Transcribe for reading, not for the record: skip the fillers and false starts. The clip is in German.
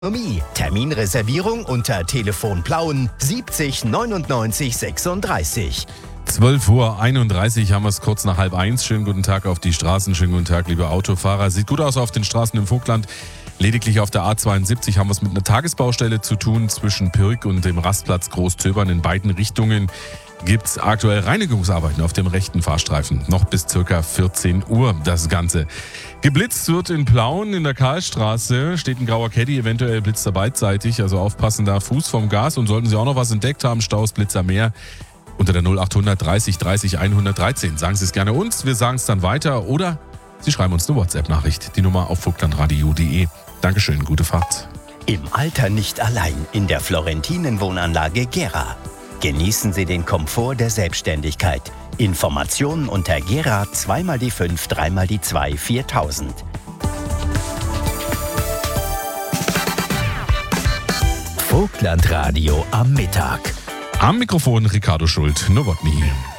Terminreservierung unter Telefon Plauen 70 99 36. 12:31 Uhr haben wir es kurz nach 12:30. Schönen guten Tag auf die Straßen, schönen guten Tag, liebe Autofahrer. Sieht gut aus auf den Straßen im Vogtland. Lediglich auf der A72 haben wir es mit einer Tagesbaustelle zu tun. Zwischen Pirk und dem Rastplatz Großtöbern in beiden Richtungen gibt es aktuell Reinigungsarbeiten auf dem rechten Fahrstreifen. Noch bis ca. 14 Uhr das Ganze. Geblitzt wird in Plauen in der Karlstraße. Steht ein grauer Caddy, eventuell blitzt er beidseitig. Also aufpassen da, Fuß vom Gas. Und sollten Sie auch noch was entdeckt haben, Staus, Blitzer mehr, unter der 0800 30 30 113. Sagen Sie es gerne uns, wir sagen es dann weiter. Oder Sie schreiben uns eine WhatsApp-Nachricht. Die Nummer auf vogtlandradio.de. Dankeschön, gute Fahrt. Im Alter nicht allein in der Florentinen-Wohnanlage Gera. Genießen Sie den Komfort der Selbstständigkeit. Informationen unter Gera 2x5 3x2 4000. Vogtlandradio am Mittag. Am Mikrofon Ricardo Schult, Nowotny.